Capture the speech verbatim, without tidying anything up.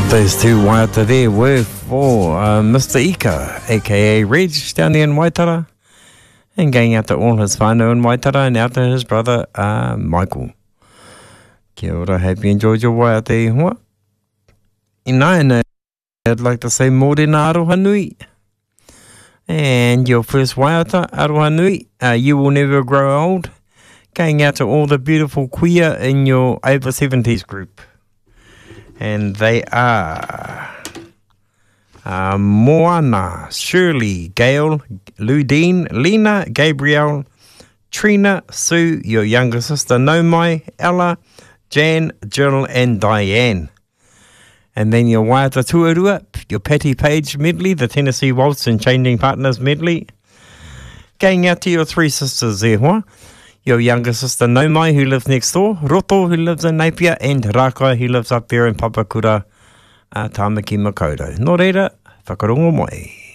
Those two waiata there were for uh, Mister Ika, aka Reg, down there in Waitara, and going out to all his whānau in Waitara and out to his brother uh, Michael. Kia ora, hope you enjoyed your waiata e hoa. Ina, I'd like to say Mōrena Aroha Nui. And your first waiata, Aroha Nui, uh, you will never grow old. Going out to all the beautiful queer in your over seventies group. And they are uh, Moana, Shirley, Gail, Ludine, Lena, Gabrielle, Trina, Sue, your younger sister Nomai, Ella, Jan, Jill, and Diane. And then your Waiata Tuarua, your Patty Page medley, the Tennessee Waltz and Changing Partners medley. Going out to your three sisters there, huh? Your younger sister Nomai, who lives next door, Roto, who lives in Napier, and Raka, who lives up there in Papakura, uh, Tāmaki Makaurau. Nō reira, whakarongo mai.